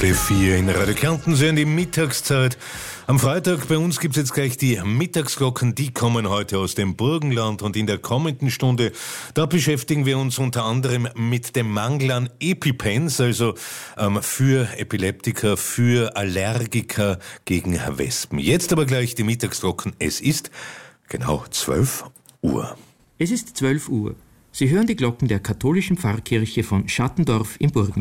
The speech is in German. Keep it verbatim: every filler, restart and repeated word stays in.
Viertel vier in Radio Kärnten, so in die Mittagszeit. Am Freitag bei uns gibt's jetzt gleich die Mittagsglocken, die kommen heute aus dem Burgenland und in der kommenden Stunde, da beschäftigen wir uns unter anderem mit dem Mangel an EpiPens, also ähm, für Epileptiker, für Allergiker gegen Wespen. Jetzt aber gleich die Mittagsglocken, es ist genau zwölf Uhr. Es ist zwölf Uhr. Sie hören die Glocken der katholischen Pfarrkirche von Schattendorf im Burgenland.